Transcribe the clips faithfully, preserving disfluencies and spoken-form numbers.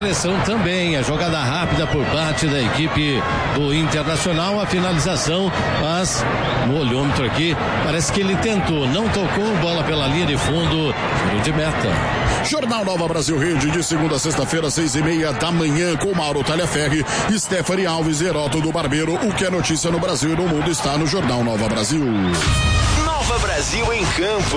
Pressão também, a jogada rápida por parte da equipe do Internacional, a finalização, mas no olhômetro aqui, parece que ele tentou, não tocou, bola pela linha de fundo, tiro de meta. Jornal Nova Brasil Rede, de segunda a sexta-feira, seis e meia da manhã, com Mauro Talhaferri, Stephanie Alves e Heroto do Barbeiro. O que é notícia no Brasil e no mundo está no Jornal Nova Brasil. Nova Brasil em campo.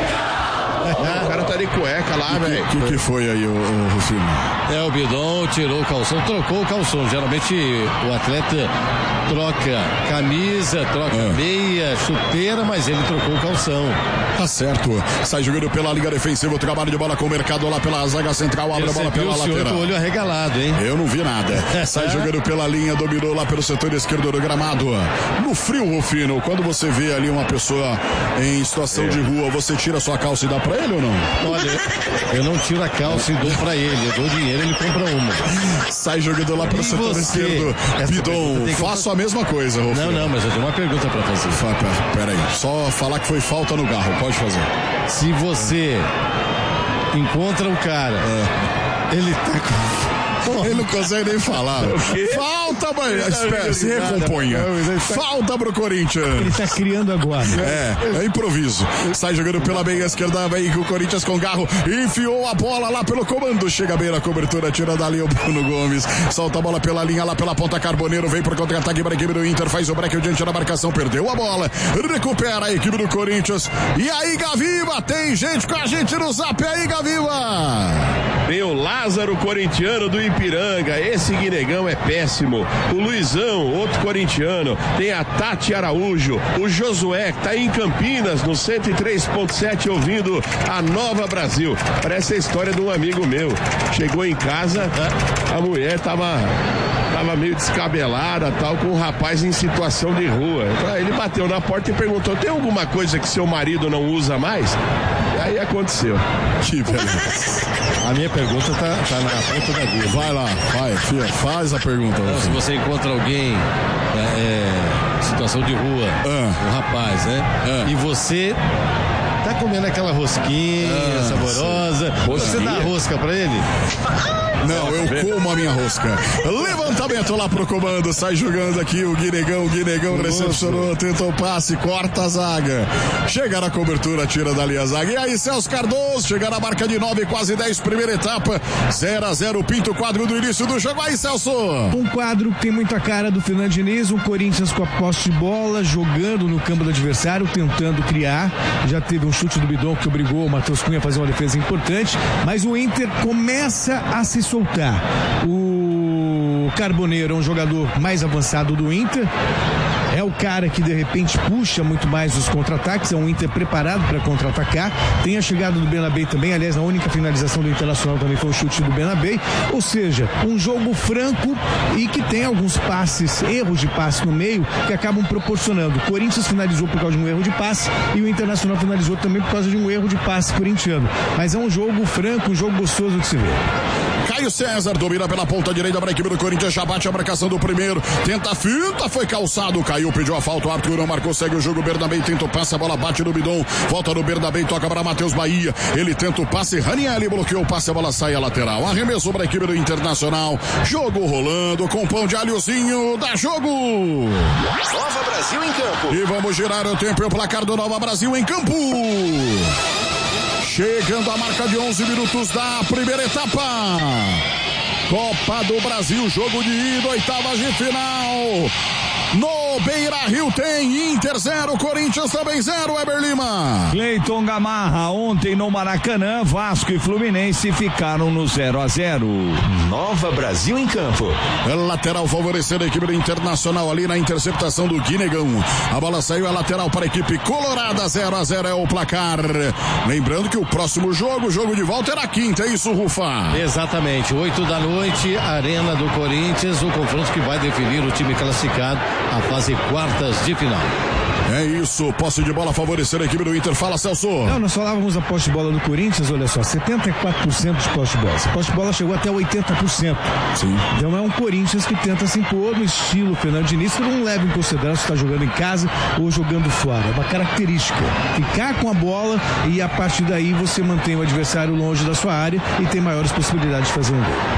O cara tá de cueca lá, velho. O que, que foi aí, o, o Rufino? É, o Bidon tirou o calção, trocou o calção. Geralmente o atleta troca camisa, troca é. meia, chuteira, mas ele trocou o calção. Tá certo. Sai jogando pela linha defensiva, o trabalho de bola com o Mercado lá pela zaga central, abre a bola pela lateral. O olho arregalado, hein? Eu não vi nada. Sai jogando pela linha, dominou lá pelo setor esquerdo do gramado. No frio, Rufino, quando você vê ali uma pessoa em situação é. de rua, você tira sua calça e dá pra ele ou não? Olha, eu não tiro a calça e dou pra ele. Eu dou dinheiro, ele compra uma. Sai jogando lá pelo e setor você? esquerdo. Bidon, faço a mesma coisa, Rufino. Não, não, mas eu tenho uma pergunta pra fazer. Pera aí, só falar que foi falta no garro, pode fazer. Se você encontra o cara, é. ele tá com... Ele não consegue nem falar. Falta, mas espera, se recomponha. Falta pro Corinthians. Ele tá criando agora. É, é improviso. Sai jogando pela meia esquerda, vem com o Corinthians com garro. Enfiou a bola lá pelo comando. Chega bem na cobertura, tira dali o Bruno Gomes. Solta a bola pela linha, lá pela ponta. Carboneiro vem pro contra-ataque para a equipe do Inter. Faz o break diante da marcação. Perdeu a bola. Recupera a equipe do Corinthians. E aí, Gaviva, tem gente com a gente no zap aí, Gaviva. Tem o Lázaro corintiano do Ipiranga, esse guinegão é péssimo. O Luizão, outro corintiano. Tem a Tati Araújo, o Josué, que tá aí em Campinas, no cento e três ponto sete, ouvindo a Nova Brasil. Parece a história de um amigo meu. Chegou em casa, a mulher tava, tava meio descabelada, tal, com um rapaz em situação de rua. Ele bateu na porta e perguntou: tem alguma coisa que seu marido não usa mais? E aí aconteceu. Que beleza. A minha pergunta tá, tá na ponta da agulha. Vai lá, vai, filha, faz a pergunta. Não, se você encontra alguém é, é, situação de rua, ah. um rapaz, né? Ah. E você tá comendo aquela rosquinha ah, saborosa, você dá a rosca pra ele? Não, eu como a minha rosca. Levantamento lá pro comando. Sai jogando aqui o Guinegão. O Guinegão recepcionou, tentou passe, corta a zaga. Chega na cobertura, tira dali a zaga. E aí, Celso Cardoso, chega na marca de nove, quase dez, primeira etapa. zero a zero, pinta o quadro do início do jogo. Aí, Celso. Um quadro que tem muita cara do Fernando Diniz. Um Corinthians com a posse de bola, jogando no campo do adversário, tentando criar. Já teve um chute do Bidon que obrigou o Matheus Cunha a fazer uma defesa importante. Mas o Inter começa a se soltar. O Carboneiro é um jogador mais avançado do Inter. É o cara que de repente puxa muito mais os contra-ataques. É um Inter preparado para contra-atacar. Tem a chegada do Bernabé também. Aliás, a única finalização do Internacional também foi o chute do Bernabé. Ou seja, um jogo franco e que tem alguns passes, erros de passe no meio, que acabam proporcionando. O Corinthians finalizou por causa de um erro de passe e o Internacional finalizou também por causa de um erro de passe corintiano. Mas é um jogo franco, um jogo gostoso de se ver. Caio César domina pela ponta direita para a equipe do Corinthians, já bate a marcação do primeiro, tenta a finta, foi calçado, caiu, pediu a falta, o Arthur não marcou, segue o jogo, Bernabé tenta o passe, a bola bate no Bidon, volta no Bernabé, toca para Matheus Bahia, ele tenta o passe, Ranieri bloqueou o passe, a bola sai a lateral, arremessou para a equipe do Internacional, jogo rolando, com pão de alhozinho, dá jogo! Nova Brasil em campo. E vamos girar o tempo e o placar do Nova Brasil em campo. Chegando a marca de onze minutos da primeira etapa. Copa do Brasil, jogo de ida, oitavas de final. No Beira-Rio tem Inter zero, Corinthians também zero, Eber Lima. Cleiton Gamarra, ontem no Maracanã, Vasco e Fluminense ficaram no zero a zero. Nova Brasil em campo. Lateral favorecendo a equipe do Internacional ali na interceptação do Guinegão. A bola saiu, a lateral para a equipe colorada, zero a zero é o placar. Lembrando que o próximo jogo, o jogo de volta é na quinta, é isso, Rufa? Exatamente, oito da noite, Arena do Corinthians, o confronto que vai definir o time classificado a fase quartas de final. É isso, posse de bola favorecer a equipe do Inter. Fala, Celso. Não, nós falávamos da posse de bola do Corinthians, olha só, setenta e quatro por cento de posse de bola. Essa posse de bola chegou até oitenta por cento. Sim. Então é um Corinthians que tenta se impor no estilo Fernando Diniz, que não leva em consideração se está jogando em casa ou jogando fora. É uma característica. Ficar com a bola e a partir daí você mantém o adversário longe da sua área e tem maiores possibilidades de fazer um gol.